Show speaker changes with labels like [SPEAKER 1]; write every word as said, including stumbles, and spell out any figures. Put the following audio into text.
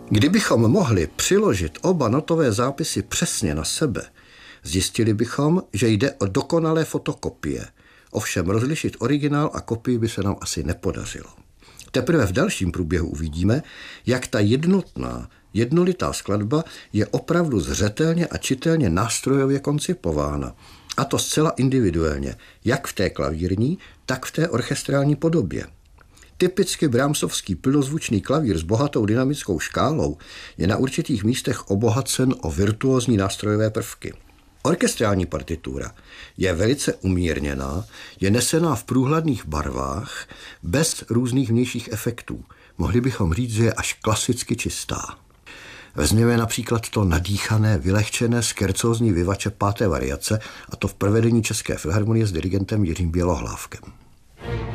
[SPEAKER 1] Kdybychom mohli přiložit oba notové zápisy přesně na sebe, zjistili bychom, že jde o dokonalé fotokopie. Ovšem rozlišit originál a kopii by se nám asi nepodařilo. Teprve v dalším průběhu uvidíme, jak ta jednotná, jednolitá skladba je opravdu zřetelně a čitelně nástrojově koncipována. A to zcela individuálně, jak v té klavírní, tak v té orchestrální podobě. Typicky brahmsovský plnozvučný klavír s bohatou dynamickou škálou je na určitých místech obohacen o virtuózní nástrojové prvky. Orchestrální partitura je velice umírněná, je nesená v průhledných barvách, bez různých vnějších efektů. Mohli bychom říct, že je až klasicky čistá. Vezměme například to nadýchané, vylehčené skerzózní vivače páté variace, a to v provedení České filharmonie s dirigentem Jiřím Bělohlávkem.